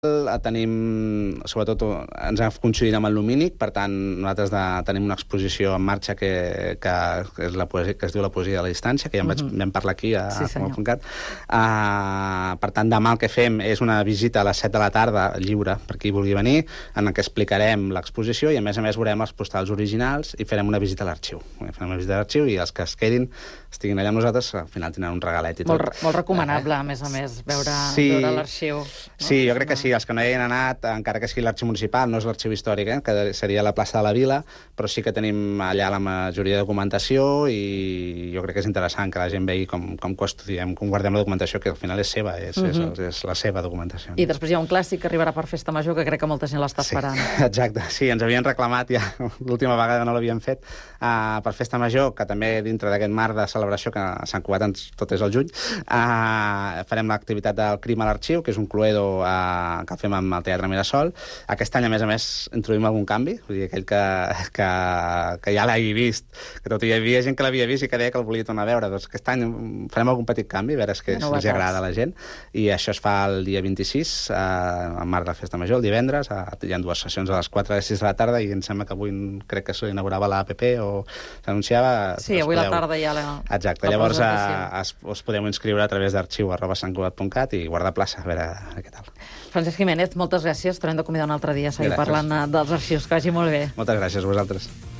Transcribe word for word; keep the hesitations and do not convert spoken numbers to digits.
tenim, sobretot, ens ha coincidit amb el Lumínic, per tant, nosaltres de, tenim una exposició en marxa que, que, és la poesia, que es diu La poesia de la distància, que ja en vaig, vam parlar aquí a Sí, senyor. Comú.cat. Uh, per tant, demà el que fem és una visita a les set de la tarda, lliure, per qui vulgui venir, en què explicarem l'exposició i, a més a més, veurem els postals originals i farem una visita a l'arxiu. Farem una visita a l'arxiu i els que es quedin, estiguin allà amb nosaltres, al final tindran un regalet i tot. Molt, molt recomanable, a més a més, veure, Sí. veure l'arxiu. No? Sí, jo crec que sí, els que no hi hagin anat, encara que sigui l'arxiu municipal, no és l'arxiu històric, eh, que seria la plaça de la Vila, però sí que tenim allà la majoria de documentació i jo crec que és interessant que la gent vegi com, com custodiem, com guardem la documentació, que al final és seva, és, uh -huh. és, és la seva documentació. I després hi ha un clàssic que arribarà per Festa Major que crec que molta gent l'està Sí, esperant. exacte, sí, ens havien reclamat ja, l'última vegada no l'havien fet, uh, per Festa Major, que també dintre d'aquest mar de celebració que a Sant Cugat ens, tot és el juny, uh, farem l'activitat del Crim a l'Arxiu, que és un cluedo uh, que fem amb el Teatre Mirasol. Aquest any, a més a més, introduïm algun canvi, vull dir, aquell que, que, que ja l'hagi vist, que tot hi havia gent que l'havia vist i que deia que el volia tornar a veure. Doncs aquest any farem algun petit canvi, a veure si els agrada a la gent, i això es fa el dia vint-i-sis, uh, al marc de la Festa Major, el divendres. Uh, hi ha dues sessions a les quatre i a les sis de la tarda i em sembla que avui crec que s'inaugurava l'A P P o s'anunciava. Sí, avui podeu... la tarda ja la... Exacte, la llavors uh, es, us podeu inscriure a través d'arxiu arroba santcugat.cat i guardar plaça, a veure, a veure què tal. Francesc Jiménez, moltes gràcies. T'haurem de convidar un altre dia a seguir gràcies. parlant dels arxius. Que vagi molt bé. Moltes gràcies a vosaltres.